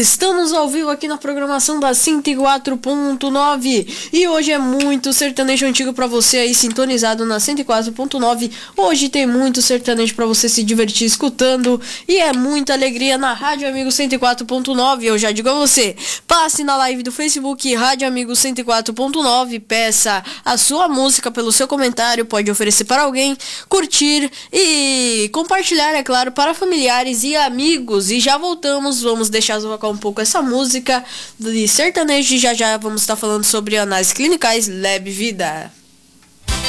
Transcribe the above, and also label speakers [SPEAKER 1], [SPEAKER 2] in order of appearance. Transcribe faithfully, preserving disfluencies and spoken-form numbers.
[SPEAKER 1] Estamos ao vivo aqui na programação da cento e quatro ponto nove e hoje é muito sertanejo antigo pra você aí sintonizado na cento e quatro ponto nove. Hoje tem muito sertanejo pra você se divertir escutando e é muita alegria na Rádio Amigo cento e quatro ponto nove. Eu já digo a você, passe na live do Facebook Rádio Amigo cento e quatro ponto nove, peça a sua música pelo seu comentário, pode oferecer para alguém, curtir e compartilhar, é claro, para familiares e amigos. E já voltamos, vamos deixar tocar um pouco essa música de sertanejo e já já vamos estar falando sobre análises clinicais Leve Vida.